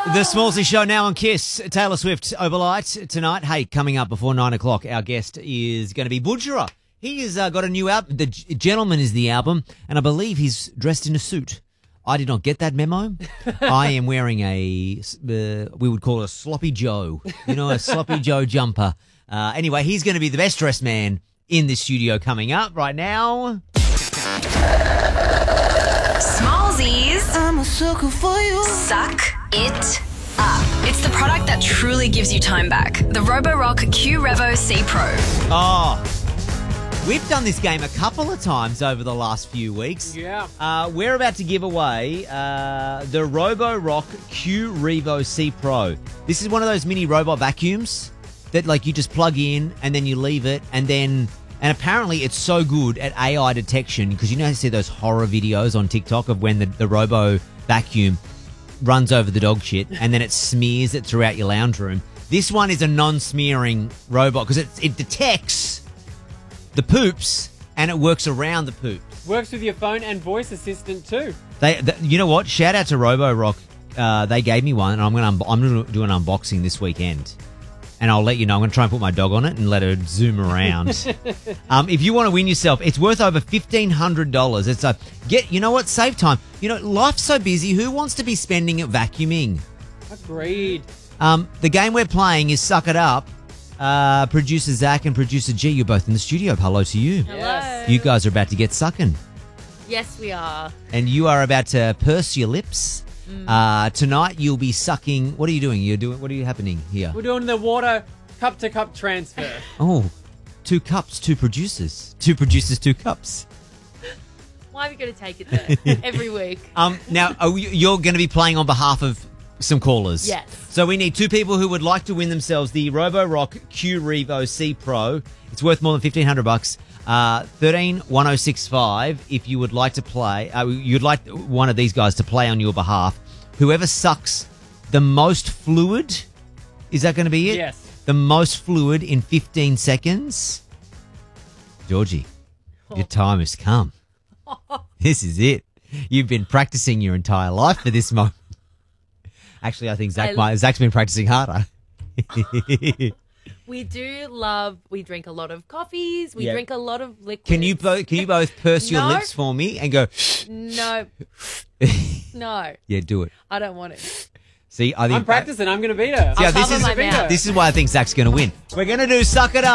The Smallsy Show now on Kiss. Taylor Swift Overlight tonight. Hey, coming up before 9 o'clock, our guest is going to be Budgerah. He has got a new album. The Gentleman is the album, and I believe he's dressed in a suit. I did not get that memo. I am wearing a, we would call it a sloppy Joe. You know, a sloppy Joe jumper. Anyway, he's going to be the best dressed man in this studio coming up right now. Smallsies. I'm a sucker for you. Suck it up. It's the product that truly gives you time back. The Roborock Q Revo C Pro. Oh, we've done this game a couple of times over the last few weeks. Yeah. We're about to give away the Roborock Q Revo C Pro. This is one of those mini robot vacuums that like you just plug in and then you leave it and apparently it's so good at AI detection because you know you see those horror videos on TikTok of when the robo vacuum runs over the dog shit and then it smears it throughout your lounge room. This one is a non-smearing robot because it detects the poops and it works around the poops. Works with your phone and voice assistant too. You know what? Shout out to Roborock. They gave me one and I'm going to do an unboxing this weekend. And I'll let you know. I'm going to try and put my dog on it and let her zoom around. If you want to win yourself, it's worth over $1,500. It's you know what? Save time. You know, life's so busy. Who wants to be spending it vacuuming? Agreed. The game we're playing is Suck It Up. Producer Zach and producer G, you're both in the studio. Hello to you. Hello. You guys are about to get sucking. Yes, we are. And you are about to purse your lips. Tonight you'll be sucking. What are you doing? What are you happening here? We're doing the water cup to cup transfer. Oh, 2 cups, 2 producers. 2 producers, 2 cups. Why are we going to take it there every week? Now, you're going to be playing on behalf of some callers. Yes. So we need 2 people who would like to win themselves the Roborock Q Revo C Pro. It's worth more than $1,500. 131065 if you would like to play. You'd like one of these guys to play on your behalf. Whoever sucks the most fluid, is that going to be it? Yes. The most fluid in 15 seconds. Georgie, your time has come. This is it. You've been practicing your entire life for this moment. Actually, I think Zach's been practicing harder. We drink a lot of coffees. We drink a lot of liquids. Can you both purse your No. lips for me and go? No. No. Yeah, do it. I don't want it. See, I think I'm practicing. I'm going to beat her. Yeah, I'll cover my mouth. this is why I think Zach's going to win. We're going to do Suck It Up.